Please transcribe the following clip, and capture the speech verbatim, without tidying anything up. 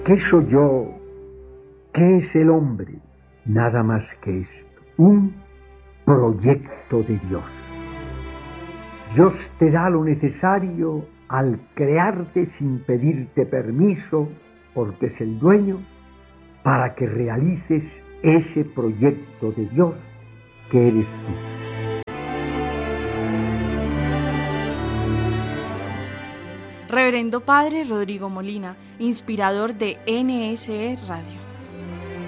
¿Qué soy yo? ¿Qué es el hombre? Nada más que esto, un proyecto de Dios. Dios te da lo necesario al crearte sin pedirte permiso, porque es el dueño, para que realices ese proyecto de Dios que eres tú. Reverendo Padre Rodrigo Molina, inspirador de N S E Radio.